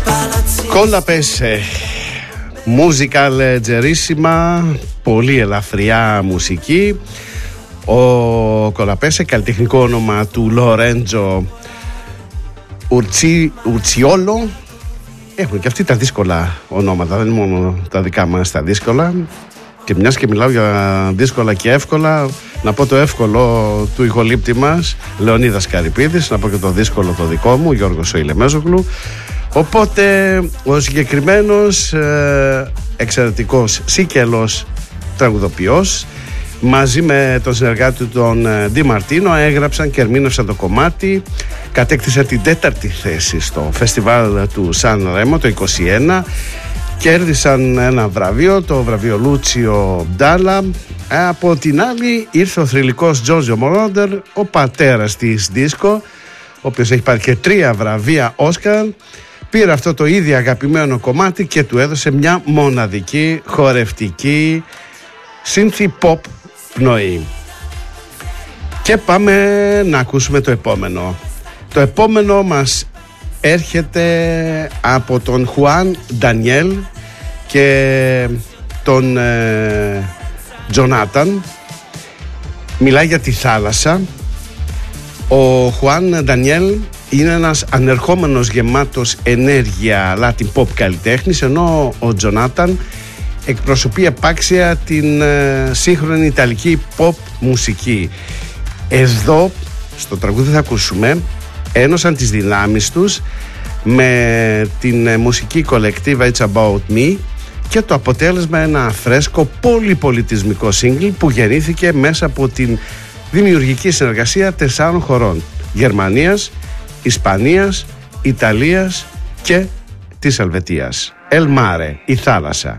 Colapese, musica leggerissima, πολύ ελαφριά μουσική. Ο Colapese, καλλιτεχνικό όνομα του Λορέντζο Ουρτσιόλο. Έχουν και αυτοί τα δύσκολα ονόματα, δεν είναι μόνο τα δικά μας τα δύσκολα. Και μιας και μιλάω για δύσκολα και εύκολα, να πω το εύκολο του ηχολήπτη μας Λεωνίδας Καρυπίδης, να πω και το δύσκολο το δικό μου, Γιώργος Ηλεμέζογλου. Οπότε ο συγκεκριμένος εξαιρετικός Σίκελος τραγουδοποιός, μαζί με τον συνεργάτη του τον Ντι Μαρτίνο, έγραψαν και ερμήνευσαν το κομμάτι. Κατέκτησαν την 4η θέση στο φεστιβάλ του Σαν Ρέμο το 2021. Κέρδισαν ένα βραβείο, το βραβείο Λούτσιο Ντάλα. Από την άλλη ήρθε ο θρυλικός Τζόρτζιο Μορόντερ, ο πατέρας της δίσκο, ο οποίος έχει πάρει και 3 βραβεία Όσκαρ. Πήρε αυτό το ήδη αγαπημένο κομμάτι και του έδωσε μια μοναδική χορευτική synth pop πνοή. Και πάμε να ακούσουμε το επόμενο. Το επόμενο μας έρχεται από τον Χουάν Ντανιέλ και τον Τζονάταν. Μιλάει για τη θάλασσα. Ο Χουάν Ντανιέλ είναι ένας ανερχόμενος γεμάτος ενέργεια Latin pop καλλιτέχνης, ενώ ο Τζονάταν εκπροσωπεί επάξια την σύγχρονη ιταλική pop μουσική. Εδώ στο τραγούδι θα ακούσουμε ένωσαν τις δυνάμεις τους με την μουσική κολεκτίβα It's About Me και το αποτέλεσμα ένα φρέσκο πολυπολιτισμικό single που γεννήθηκε μέσα από την δημιουργική συνεργασία 4 χωρών: Γερμανίας, Ισπανίας, Ιταλίας και της Ελβετίας. El Mare, η θάλασσα.